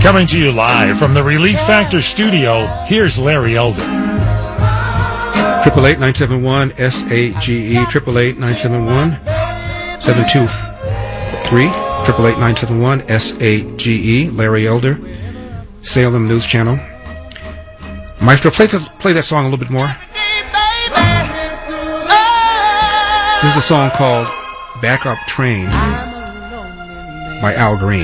Coming to you live from the Relief Factor studio, here's Larry Elder. 888-971-SAGE, 888-971-7253, 888-971-SAGE, Larry Elder, Salem News Channel. Maestro, play that song a little bit more. This is a song called Backup Train by Al Green.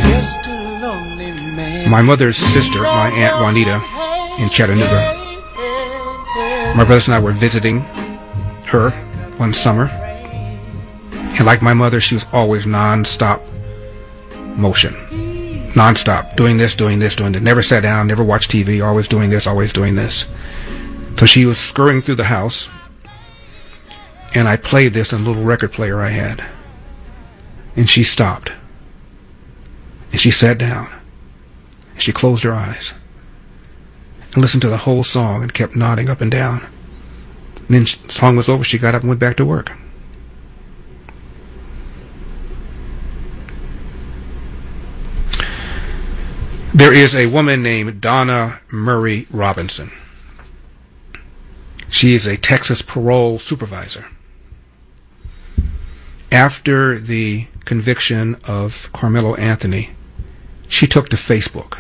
My mother's sister, my Aunt Juanita, in Chattanooga. My brothers and I were visiting her one summer. And like my mother, she was always non-stop motion. Non-stop. Doing this, doing this, doing that. Never sat down, never watched TV, always doing this, always doing this. So she was scurrying through the house. And I played this on a little record player I had. And she stopped. And she sat down. And she closed her eyes. And listened to the whole song and kept nodding up and down. And then the song was over, she got up and went back to work. There is a woman named Donna Murray Robinson. She is a Texas parole supervisor. After the conviction of Carmelo Anthony, she took to Facebook.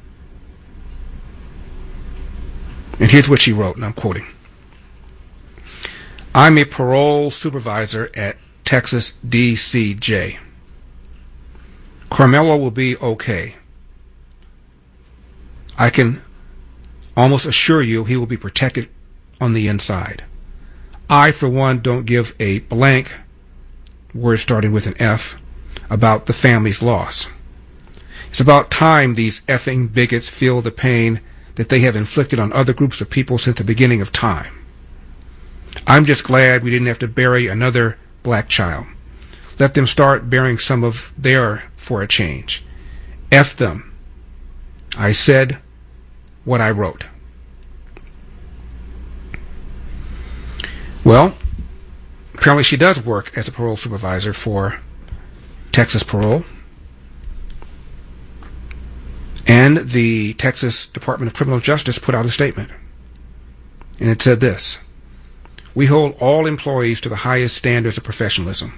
And here's what she wrote, and I'm quoting. I'm a parole supervisor at Texas DCJ. Carmelo will be okay. I can almost assure you he will be protected on the inside. I, for one, don't give a blank, word starting with an F, about the family's loss. It's about time these effing bigots feel the pain that they have inflicted on other groups of people since the beginning of time. I'm just glad we didn't have to bury another black child. Let them start burying some of their for a change. F them. I said what I wrote. Well, apparently she does work as a parole supervisor for Texas Parole. And the Texas Department of Criminal Justice put out a statement. And it said this: we hold all employees to the highest standards of professionalism.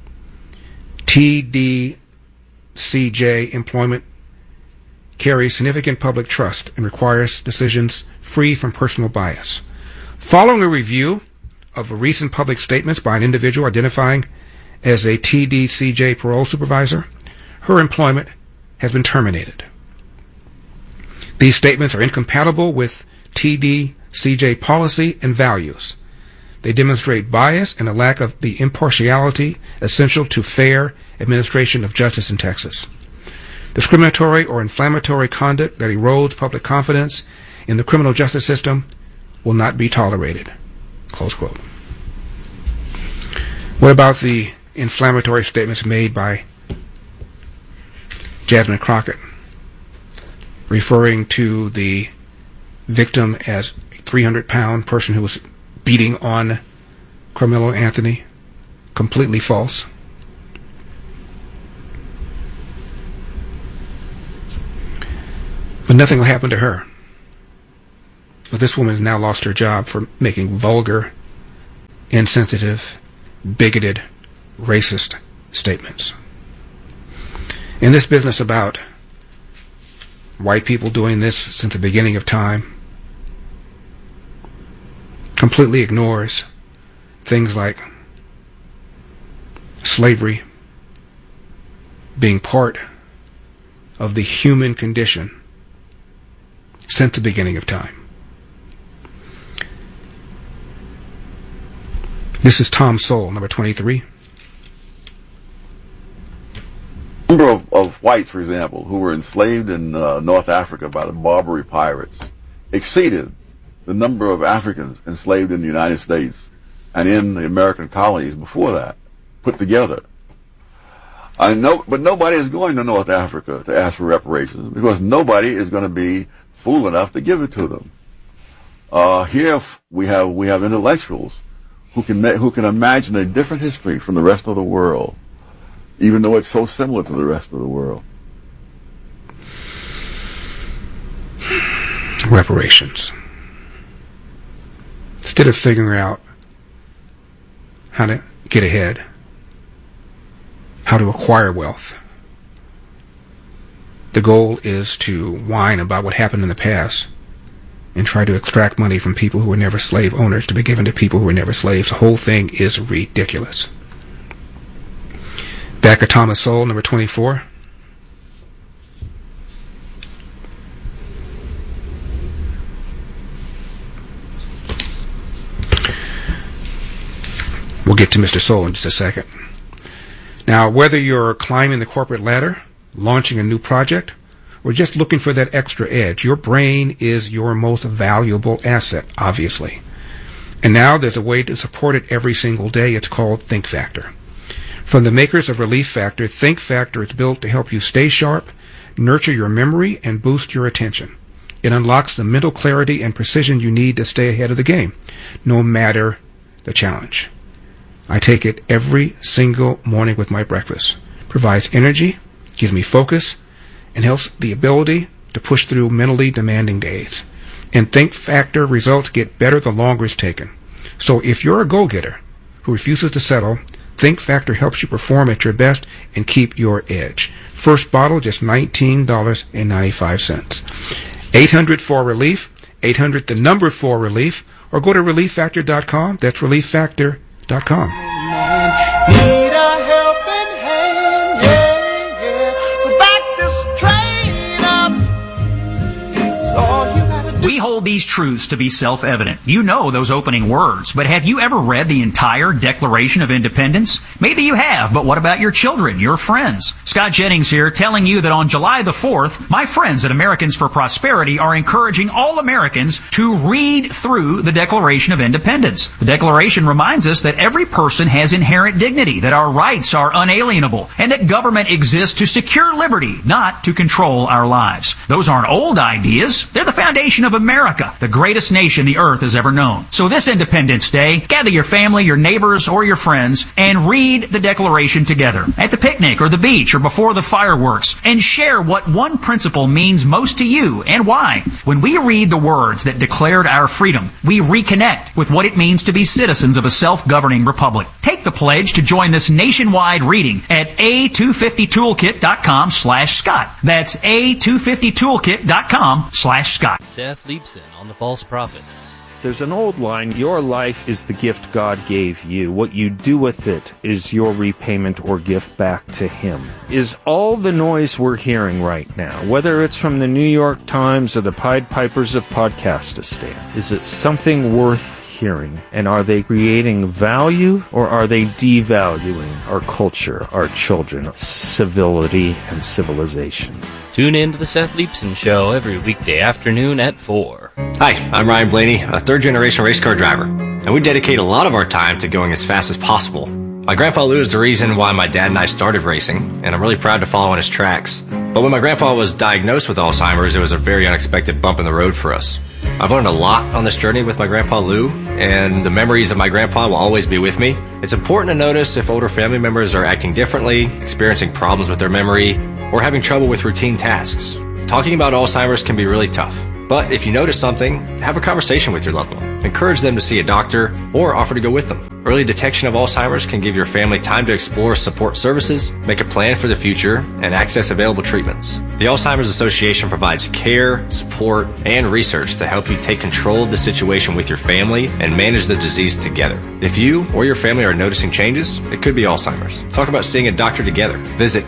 TDCJ employment carries significant public trust and requires decisions free from personal bias. Following a review of recent public statements by an individual identifying as a TDCJ parole supervisor, her employment has been terminated. These statements are incompatible with TDCJ policy and values. They demonstrate bias and a lack of the impartiality essential to fair administration of justice in Texas. Discriminatory or inflammatory conduct that erodes public confidence in the criminal justice system will not be tolerated. Close quote. What about the inflammatory statements made by Jasmine Crockett, referring to the victim as a 300-pound person who was beating on Carmelo Anthony? Completely false. But nothing will happen to her. But this woman has now lost her job for making vulgar, insensitive, bigoted, racist statements. In this business about white people doing this since the beginning of time, completely ignores things like slavery being part of the human condition since the beginning of time. This is Tom Sowell, number 23. The number of whites, for example, who were enslaved in North Africa by the Barbary pirates exceeded the number of Africans enslaved in the United States and in the American colonies before that, put together. But nobody is going to North Africa to ask for reparations because nobody is going to be fool enough to give it to them. Here we have intellectuals who can imagine a different history from the rest of the world, even though it's so similar to the rest of the world. reparations. Instead of figuring out how to get ahead, how to acquire wealth, the goal is to whine about what happened in the past and try to extract money from people who were never slave owners to be given to people who were never slaves. The whole thing is ridiculous. Back at Thomas Sowell, number 24. We'll get to Mr. Sowell in just a second. Now, whether you're climbing the corporate ladder, launching a new project, or just looking for that extra edge, your brain is your most valuable asset, obviously. And now there's a way to support it every single day. It's called Think Factor. From the makers of Relief Factor, Think Factor is built to help you stay sharp, nurture your memory, and boost your attention. It unlocks the mental clarity and precision you need to stay ahead of the game, no matter the challenge. I take it every single morning with my breakfast. Provides energy, gives me focus, and helps the ability to push through mentally demanding days. And Think Factor results get better the longer it's taken. So if you're a go-getter who refuses to settle, Think Factor helps you perform at your best and keep your edge. First bottle, just $19.95. 800-4-RELIEF, 800 the number 4-RELIEF, or go to ReliefFactor.com. That's ReliefFactor.com. Need a helping hand, yeah, yeah. So back this train up. It's all you gotta do. We hold these truths to be self-evident. You know those opening words, but have you ever read the entire Declaration of Independence? Maybe you have, but what about your children, your friends? Scott Jennings here telling you that on July the 4th, my friends at Americans for Prosperity are encouraging all Americans to read through the Declaration of Independence. The Declaration reminds us that every person has inherent dignity, that our rights are unalienable, and that government exists to secure liberty, not to control our lives. Those aren't old ideas. They're the foundation of America, the greatest nation the earth has ever known. So this Independence Day, gather your family, your neighbors, or your friends and read the Declaration together at the picnic or the beach or before the fireworks, and share what one principle means most to you and why. When we read the words that declared our freedom, we reconnect with what it means to be citizens of a self-governing republic. Take the pledge to join this nationwide reading at a250toolkit.com/Scott. That's a250toolkit.com/Scott. Seth Leibson on the False Prophets. There's an old line, your life is the gift God gave you. What you do with it is your repayment or gift back to Him. Is all the noise we're hearing right now, whether it's from the New York Times or the Pied Pipers of Podcastistan, is it something worth hearing? And are they creating value, or are they devaluing our culture, our children, civility, and civilization? Tune in to the Seth Leibson Show every weekday afternoon at 4. Hi, I'm Ryan Blaney, a third-generation race car driver, and we dedicate a lot of our time to going as fast as possible. My Grandpa Lou is the reason why my dad and I started racing, and I'm really proud to follow in his tracks. But when my grandpa was diagnosed with Alzheimer's, it was a very unexpected bump in the road for us. I've learned a lot on this journey with my Grandpa Lou, and the memories of my grandpa will always be with me. It's important to notice if older family members are acting differently, experiencing problems with their memory, or having trouble with routine tasks. Talking about Alzheimer's can be really tough. But if you notice something, have a conversation with your loved one. Encourage them to see a doctor or offer to go with them. Early detection of Alzheimer's can give your family time to explore support services, make a plan for the future, and access available treatments. The Alzheimer's Association provides care, support, and research to help you take control of the situation with your family and manage the disease together. If you or your family are noticing changes, it could be Alzheimer's. Talk about seeing a doctor together. Visit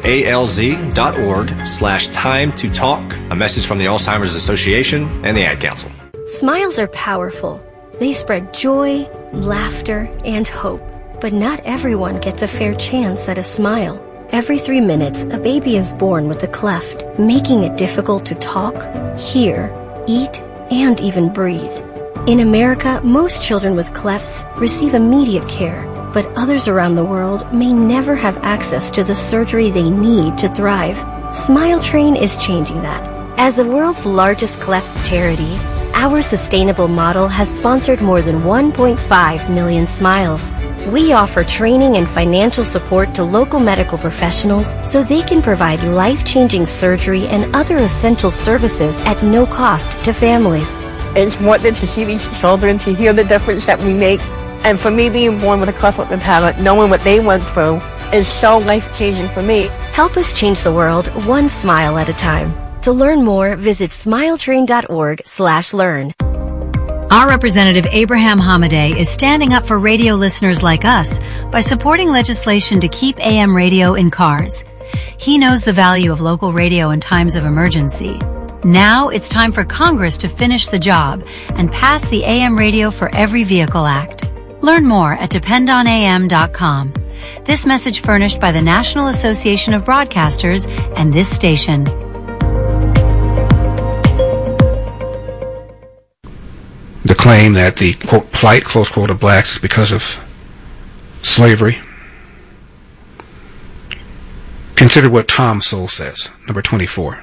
alz.org/time to talk. A message from the Alzheimer's Association and the Ad Council. Smiles are powerful. They spread joy, laughter, and hope. But not everyone gets a fair chance at a smile. Every 3 minutes, a baby is born with a cleft, making it difficult to talk, hear, eat, and even breathe. In America, most children with clefts receive immediate care, but others around the world may never have access to the surgery they need to thrive. Smile Train is changing that. As the world's largest cleft charity, our sustainable model has sponsored more than 1.5 million smiles. We offer training and financial support to local medical professionals so they can provide life-changing surgery and other essential services at no cost to families. It's important to see these children, to hear the difference that we make. And for me, being born with a cleft lip impairment, knowing what they went through is so life-changing for me. Help us change the world one smile at a time. To learn more, visit smiletrain.org/learn. Our representative Abraham Hamadeh is standing up for radio listeners like us by supporting legislation to keep AM radio in cars. He knows the value of local radio in times of emergency. Now it's time for Congress to finish the job and pass the AM Radio for Every Vehicle Act. Learn more at dependonam.com. This message furnished by the National Association of Broadcasters and this station. The claim that the, quote, plight, close quote, of blacks is because of slavery. Consider what Tom Sowell says, number 24.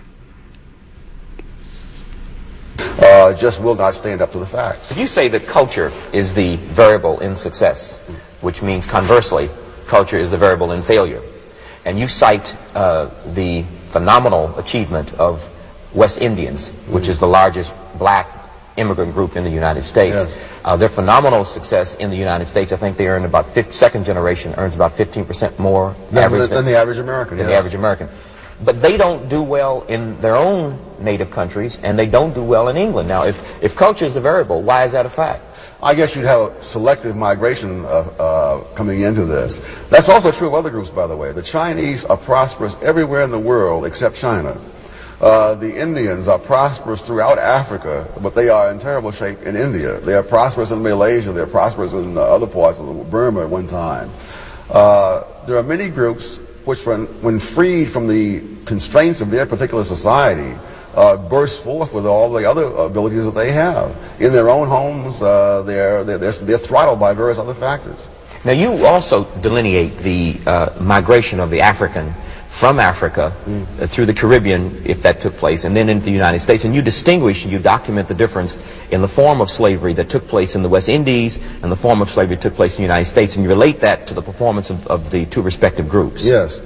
Just will not stand up to the facts. You say that culture is the variable in success, which means conversely, culture is the variable in failure. And you cite the phenomenal achievement of West Indians, which is the largest black immigrant group in the United States. Yes. Their phenomenal success in the United States, I think they earn about, second generation earns about 15% more than the average American. Than the average American. But they don't do well in their own native countries, and they don't do well in England. Now, if culture is the variable, why is that a fact? I guess you'd have a selective migration coming into this. That's also true of other groups, by the way. The Chinese are prosperous everywhere in the world except China. The Indians are prosperous throughout Africa, but they are in terrible shape in India. They are prosperous in Malaysia. They are prosperous in other parts of Burma at one time. There are many groups which, when freed from the constraints of their particular society, burst forth with all the other abilities that they have. In their own homes, they're throttled by various other factors. Now, you also delineate the migration of the African from Africa through the Caribbean, if that took place, and then into the United States. And you distinguish and you document the difference in the form of slavery that took place in the West Indies and the form of slavery that took place in the United States, and you relate that to the performance of the two respective groups. Yes.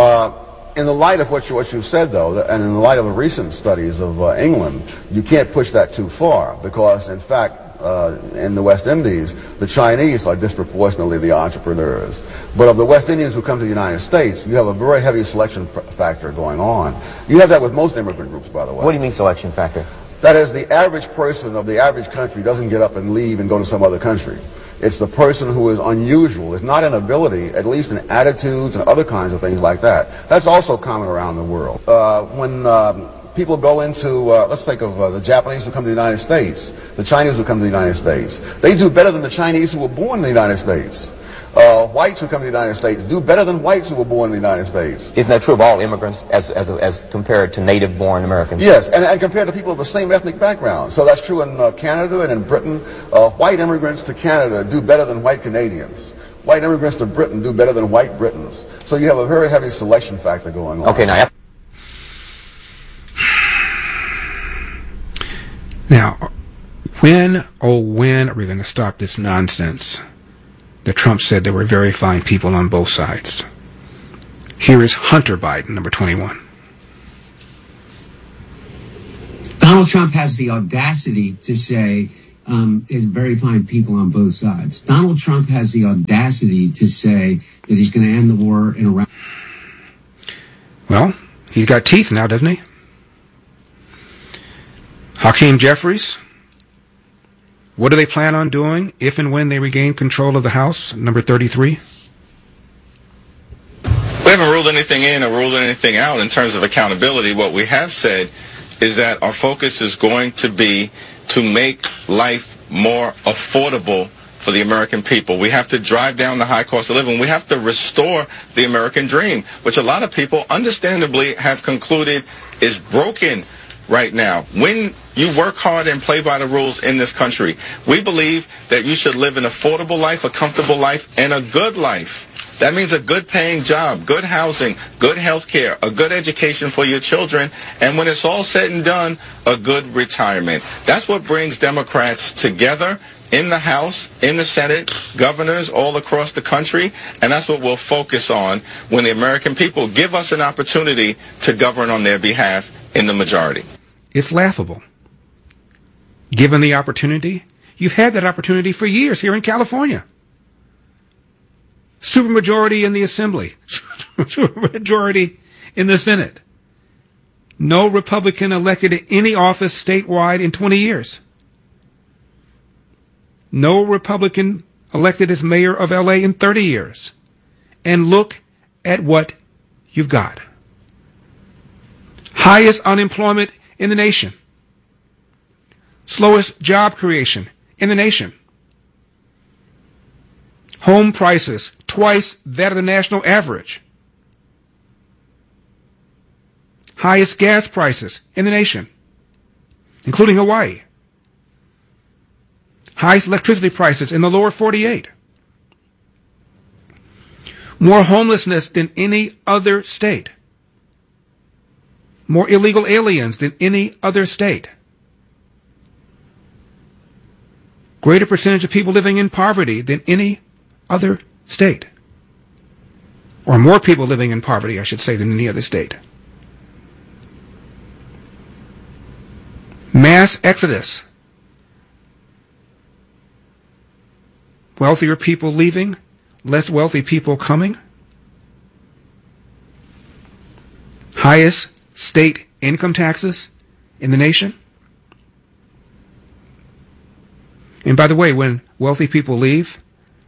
In the light of what you've said, though, and in the light of the recent studies of England, you can't push that too far because, in fact, in the West Indies, the Chinese are disproportionately the entrepreneurs. But of the West Indians who come to the United States, you have a very heavy selection factor going on. You have that with most immigrant groups, by the way. What do you mean selection factor? That is, the average person of the average country doesn't get up and leave and go to some other country. It's the person who is unusual. It's not in ability, at least in attitudes and other kinds of things like that. That's also common around the world. When people go into, let's think of the Japanese who come to the United States, the Chinese who come to the United States. They do better than the Chinese who were born in the United States. Whites who come to the United States do better than whites who were born in the United States. Isn't that true of all immigrants as compared to native-born Americans? Yes, and compared to people of the same ethnic background. So that's true in Canada and in Britain. White immigrants to Canada do better than white Canadians. White immigrants to Britain do better than white Britons. So you have a very heavy selection factor going on. Okay, Now, when are we going to stop this nonsense that Trump said there were very fine people on both sides? Here is Hunter Biden, number 21. Donald Trump has the audacity to say there's very fine people on both sides. Donald Trump has the audacity to say that he's going to end the war in Iraq. Well, he's got teeth now, doesn't he? Hakeem Jeffries, what do they plan on doing if and when they regain control of the House, number 33? We haven't ruled anything in or ruled anything out in terms of accountability. What we have said is that our focus is going to be to make life more affordable for the American people. We have to drive down the high cost of living. We have to restore the American dream, which a lot of people understandably have concluded is broken right now. When you work hard and play by the rules in this country, we believe that you should live an affordable life, a comfortable life, and a good life. That means a good paying job, good housing, good health care, a good education for your children, and when it's all said and done, a good retirement. That's what brings Democrats together. in the House, in the Senate, governors all across the country, and that's what we'll focus on when the American people give us an opportunity to govern on their behalf in the majority. It's laughable. Given the opportunity, you've had that opportunity for years here in California. Supermajority in the Assembly, supermajority in the Senate. No Republican elected in any office statewide in 20 years. No Republican elected as mayor of LA in 30 years. And look at what you've got. Highest unemployment in the nation. Slowest job creation in the nation. Home prices twice that of the national average. Highest gas prices in the nation, including Hawaii. Highest electricity prices in the lower 48. More homelessness than any other state. More illegal aliens than any other state. Greater percentage of people living in poverty than any other state. Or more people living in poverty, I should say, than any other state. Mass exodus. Wealthier people leaving, less wealthy people coming. Highest state income taxes in the nation. And by the way, when wealthy people leave,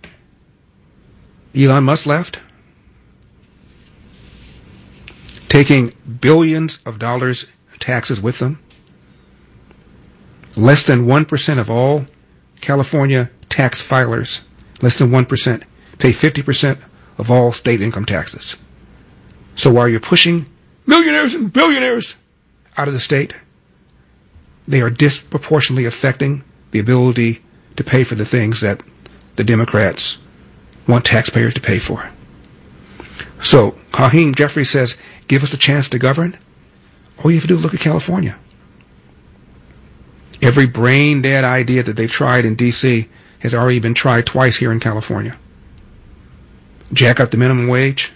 Elon Musk left, taking billions of dollars in taxes with them. Less than 1% of all California tax filers, less than 1%, pay 50% of all state income taxes. So while you're pushing millionaires and billionaires out of the state, they are disproportionately affecting the ability to pay for the things that the Democrats want taxpayers to pay for. So Hakeem Jeffries says, give us a chance to govern. All you have to do is look at California. Every brain-dead idea that they've tried in D.C. has already been tried twice here in California. Jack up the minimum wage.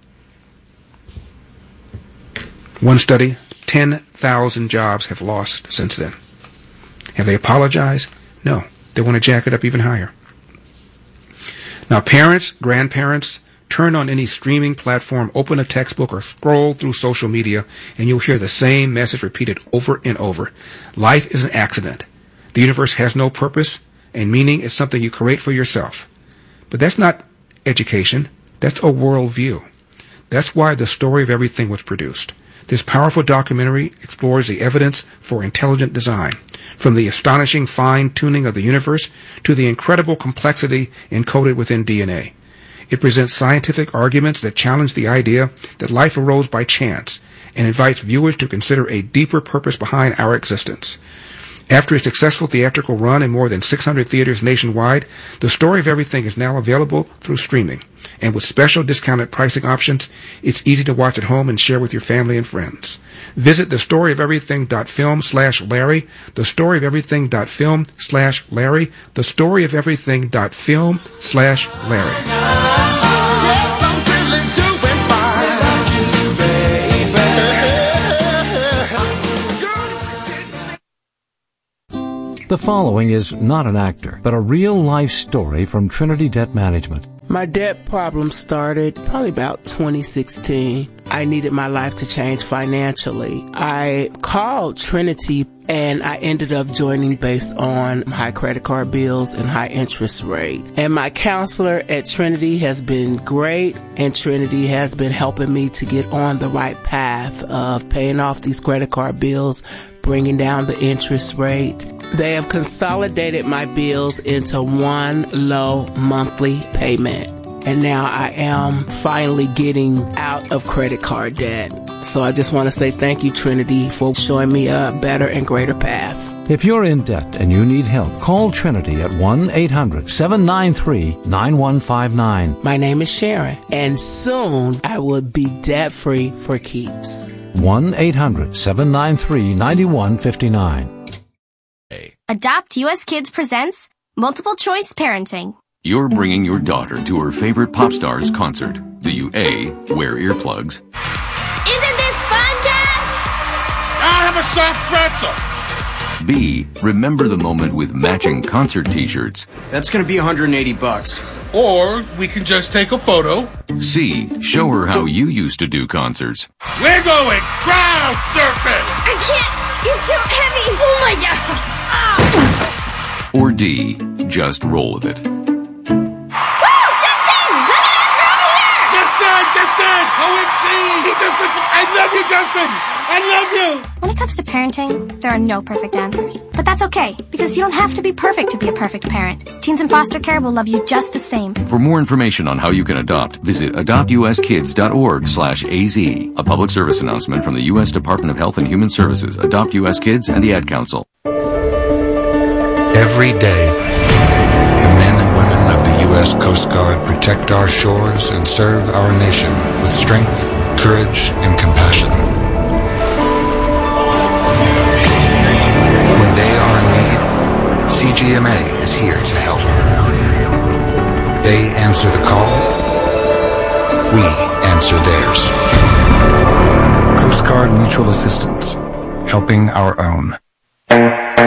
One study, 10,000 jobs have lost since then. Have they apologized? No. They want to jack it up even higher. Now, parents, grandparents, turn on any streaming platform, open a textbook, or scroll through social media, and you'll hear the same message repeated over and over. Life is an accident. The universe has no purpose, and meaning is something you create for yourself. But that's not education. That's a worldview. That's why The Story of Everything was produced. This powerful documentary explores the evidence for intelligent design, from the astonishing fine-tuning of the universe to the incredible complexity encoded within DNA. It presents scientific arguments that challenge the idea that life arose by chance and invites viewers to consider a deeper purpose behind our existence. After a successful theatrical run in more than 600 theaters nationwide, The Story of Everything is now available through streaming. And with special discounted pricing options, it's easy to watch at home and share with your family and friends. Visit thestoryoferything.film/Larry, thestoryoferything.film/Larry, thestoryoferything.film/Larry. The following is not an actor, but a real-life story from Trinity Debt Management. My debt problem started probably about 2016. I needed my life to change financially. I called Trinity and I ended up joining based on high credit card bills and high interest rate. And my counselor at Trinity has been great, and Trinity has been helping me to get on the right path of paying off these credit card bills, bringing down the interest rate. They have consolidated my bills into one low monthly payment. And now I am finally getting out of credit card debt. So I just want to say thank you, Trinity, for showing me a better and greater path. If you're in debt and you need help, call Trinity at 1-800-793-9159. My name is Sharon, and soon I will be debt-free for keeps. 1-800-793-9159. Adopt US Kids presents Multiple choice parenting. You're bringing your daughter to her favorite pop star's concert. Do you A, wear earplugs? Isn't this fun, Dad? I'll have a soft pretzel. B, remember the moment with matching concert t-shirts? That's going to be $180. Or we can just take a photo. C, show her how you used to do concerts. We're going crowd surfing. I can't. He's too heavy. Oh my God. Ah. Or D, just roll with it. OMG! I love you, Justin! I love you! When it comes to parenting, there are no perfect answers. But that's okay, because you don't have to be perfect to be a perfect parent. Teens in foster care will love you just the same. For more information on how you can adopt, visit adoptuskids.org/AZ. A public service announcement from the U.S. Department of Health and Human Services, Adopt U.S. Kids, and the Ad Council. Every day, the men and women of the U.S. Coast Guard protect our shores and serve our nation with strength, courage, and compassion. When they are in need, CGMA is here to help. They answer the call. We answer theirs. Coast Guard Mutual Assistance, helping our own.